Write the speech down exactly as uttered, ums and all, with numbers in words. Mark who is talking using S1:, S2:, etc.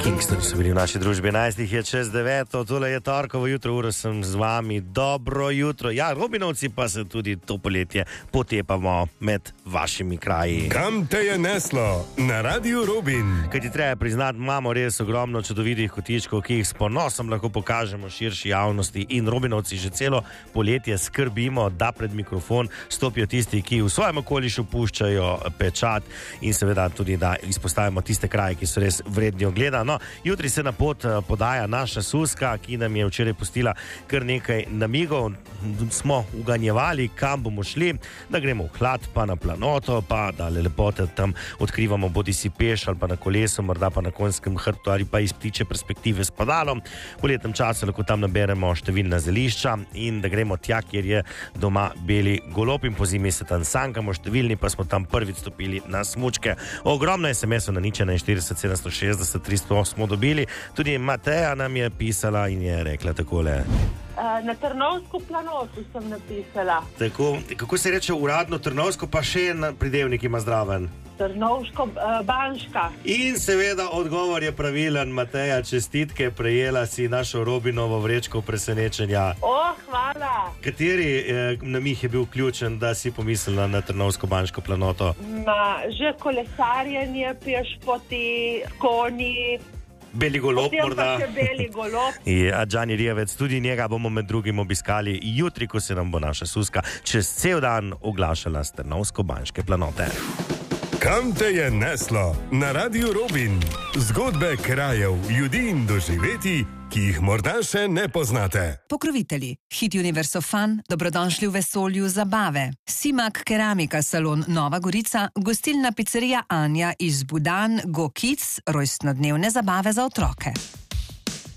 S1: Kingston so bili v naši družbi, enajstih je čez deveto, tole je torkovo jutro, uro sem z vami, dobro jutro. Ja, Robinovci pa se tudi to poletje potepamo med vašimi kraji.
S2: Kam te je neslo? Na Radiu Robin.
S1: Kaj ti treba priznati, imamo res ogromno čudovitih kotičkov, ki jih s ponosom lahko pokažemo širši javnosti in Robinovci že celo poletje skrbimo, da pred mikrofon stopijo tisti, ki v svojem okolišu puščajo pečat in seveda tudi, da izpostavimo tiste kraje, ki so res vredni ogleda. No, jutri se na pot podaja naša Suska, ki nam je včeraj pustila kar nekaj namigov. Smo uganjevali, kam bomo šli, da gremo v hlad, pa na planoto, pa da lepote tam odkrivamo bodi si peš ali pa na kolesu, morda pa na konjskem hrbtu ali pa iz ptiče perspektive s padalom. V letnem času lahko tam naberemo številna zelišča in da gremo tja, kjer je doma beli golob in po zimi se tam sankamo, številni pa smo tam prvič stopili na smučke. Ogromno es em esov na nič štirideset sedemsto šestdeset tristo smo dobili. Tudi Mateja nam je pisala in je rekla takole.
S3: Na Trnovsko planoto sem napisala.
S1: Tako, kako se reče uradno Trnovsko, pa še en pridevnik ima zdraven?
S3: Trnovsko uh, Banška.
S1: In seveda odgovor je pravilen, Mateja, čestitke, prejela si našo Robinovo vrečko presenečenja.
S3: O, hvala.
S1: Kateri eh, namih je bil ključen, da si pomislila na Trnovsko Banško planoto?
S3: Ma, že kolesarjenje, pešpoti, konji.
S1: Beli golob morda.
S3: Potem pa še beli golob.
S1: Ja, Džani Rijevec, tudi njega bomo med drugim obiskali jutri, ko se nam bo naša Suska čez cel dan oglašala s Trnovsko-Banške planote.
S2: Kam te je neslo? Na Radiu Robin. Zgodbe krajev, ljudi in doživeti, ki jih morda še ne poznate.
S4: Pokrovitelji. Hit Universo Fun, dobrodošli v vesolju zabave. Simak Keramika salon Nova Gorica, gostilna pizzerija Anja iz Budan, Go Kids, rojstnodnevne zabave za otroke.